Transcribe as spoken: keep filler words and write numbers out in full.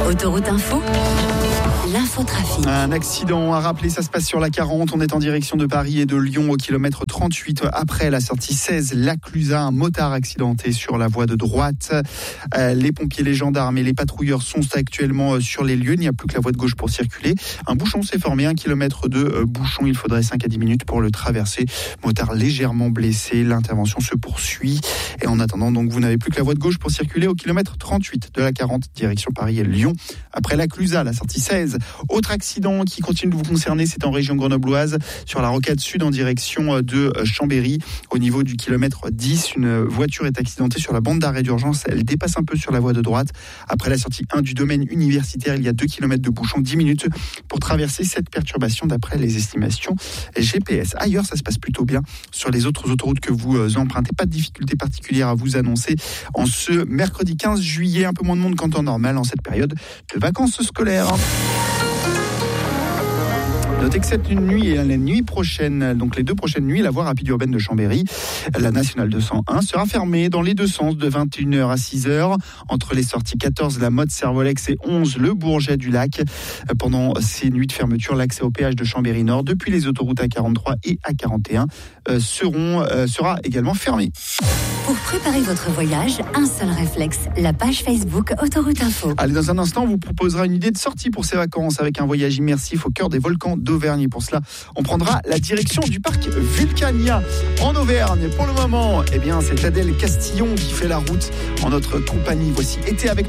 Autoroute Info, l'infotrafic. Un accident à rappeler, ça se passe sur la quarante. On est en direction de Paris et de Lyon au kilomètre trente-huit. Après la sortie seize, la Clusaz, un motard accidenté sur la voie de droite. Euh, les pompiers, les gendarmes et les patrouilleurs sont actuellement sur les lieux. Il n'y a plus que la voie de gauche pour circuler. Un bouchon s'est formé, un kilomètre de euh, bouchon. Il faudrait cinq à dix minutes pour le traverser. Motard légèrement blessé. L'intervention se poursuit. Et en attendant, donc, vous n'avez plus que la voie de gauche pour circuler au kilomètre trente-huit de la quarante, direction Paris et Lyon. Après la Clusaz, la sortie seize. Autre accident qui continue de vous concerner, c'est en région grenobloise, sur la rocade sud en direction de Chambéry. Au niveau du kilomètre dix, une voiture est accidentée sur la bande d'arrêt d'urgence. Elle dépasse un peu sur la voie de droite. Après la sortie un du domaine universitaire, il y a deux kilomètres de bouchon, dix minutes pour traverser cette perturbation d'après les estimations G P S. Ailleurs, ça se passe plutôt bien. Sur les autres autoroutes que vous empruntez, pas de difficultés particulières à vous annoncer en ce mercredi quinze juillet. Un peu moins de monde qu'en temps normal en cette période de vacances scolaires. Notez que cette nuit et la nuit prochaine, donc les deux prochaines nuits, la voie rapide urbaine de Chambéry, la nationale deux cent un, sera fermée dans les deux sens de vingt et une heures à six heures, entre les sorties quatorze, la Motte, Servolex et onze, le Bourget du Lac. Pendant ces nuits de fermeture, l'accès au péage de Chambéry Nord, depuis les autoroutes A quarante-trois et A quarante et un, euh, seront, euh, sera également fermé. Pour préparer votre voyage, un seul réflexe, la page Facebook Autoroute Info. Allez, dans un instant, on vous proposera une idée de sortie pour ces vacances avec un voyage immersif au cœur des volcans d'Auvergne. Et pour cela, on prendra la direction du parc Vulcania en Auvergne. Pour le moment, eh bien, c'est Adèle Castillon qui fait la route en notre compagnie. Voici Été avec